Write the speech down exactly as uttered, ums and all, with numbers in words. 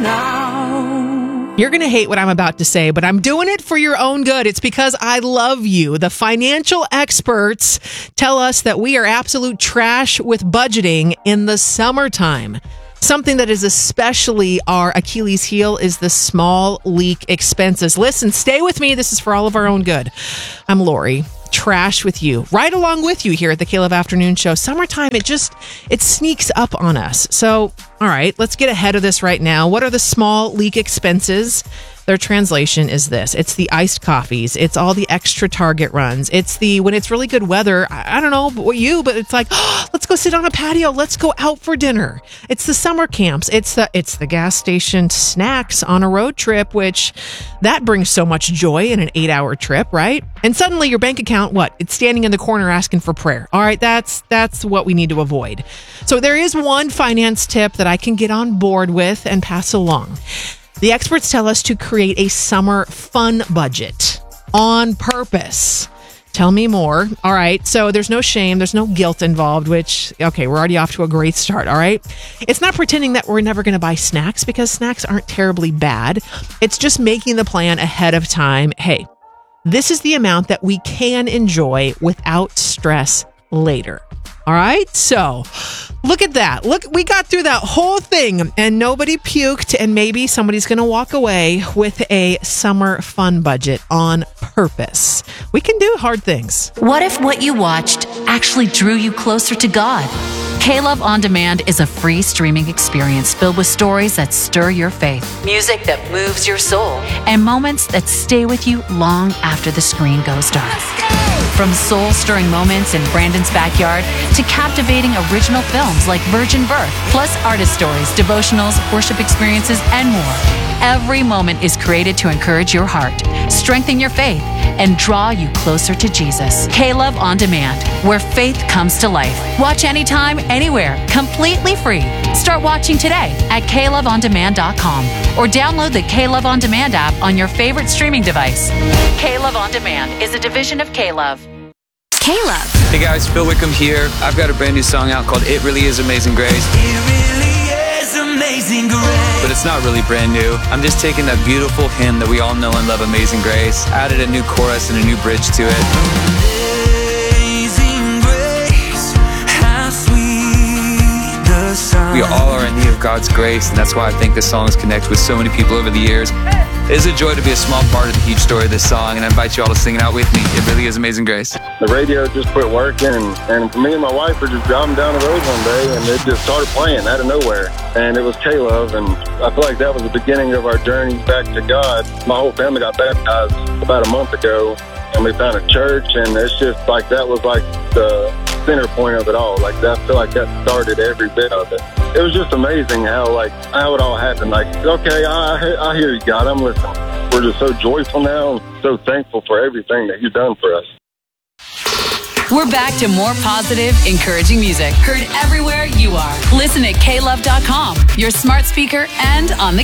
now. You're going to hate what I'm about to say, but I'm doing it for your own good. It's because I love you. The financial experts tell us that we are absolute trash with budgeting in the summertime. Something that is especially our Achilles heel is the small leak expenses. Listen, stay with me. This is for all of our own good. I'm Lori. Trash with you, right along with you here at the K-Love Afternoon Show. Summertime, it just, it sneaks up on us. So, all right, let's get ahead of this right now. What are the small leak expenses? Their translation is this. It's the iced coffees. It's all the extra Target runs. It's the, when it's really good weather, I, I don't know what you, but it's like, oh, let's go sit on a patio. Let's go out for dinner. It's the summer camps. It's the, it's the gas station snacks on a road trip, which that brings so much joy in an eight hour trip, right? And suddenly your bank account, what? It's standing in the corner asking for prayer. All right, that's, that's what we need to avoid. So there is one finance tip that I can get on board with and pass along. The experts tell us to create a summer fun budget on purpose. Tell me more. All right. So there's no shame. There's no guilt involved, which, okay, we're already off to a great start. All right. It's not pretending that we're never going to buy snacks because snacks aren't terribly bad. It's just making the plan ahead of time. Hey, this is the amount that we can enjoy without stress later. All right. So look at that. Look, we got through that whole thing and nobody puked, and maybe somebody's going to walk away with a summer fun budget on purpose. We can do hard things. What if what you watched actually drew you closer to God? K-Love On Demand is a free streaming experience filled with stories that stir your faith, music that moves your soul, and moments that stay with you long after the screen goes dark. From soul-stirring moments in Brandon's backyard to captivating original films like Virgin Birth, plus artist stories, devotionals, worship experiences, and more. Every moment is created to encourage your heart, strengthen your faith, and draw you closer to Jesus. K-Love On Demand, where faith comes to life. Watch anytime, anywhere, completely free. Start watching today at K Love On Demand dot com or download the K-Love On Demand app on your favorite streaming device. K-Love On Demand is a division of K-Love. K-Love. Hey guys, Phil Wickham here. I've got a brand new song out called It Really Is Amazing Grace. It really is amazing grace. But it's not really brand new. I'm just taking that beautiful hymn that we all know and love, Amazing Grace, added a new chorus and a new bridge to it. Amazing grace, how sweet the sound. We all are in need of God's grace, and that's why I think this song has connected with so many people over the years. It is a joy to be a small part of the huge story of this song, and I invite you all to sing it out with me. It really is Amazing Grace. The radio just quit working, and, and me and my wife were just driving down the road one day, and it just started playing out of nowhere. And it was K-Love, and I feel like that was the beginning of our journey back to God. My whole family got baptized about a month ago, and we found a church, and it's just like that was like the center point of it all. Like I feel like that started every bit of it. It was just amazing how like how it all happened. Like, okay, I I hear you, God. I'm listening. We're just so joyful now and so thankful for everything that you've done for us. We're back to more positive, encouraging music. Heard everywhere you are. Listen at K Love dot com, your smart speaker, and on the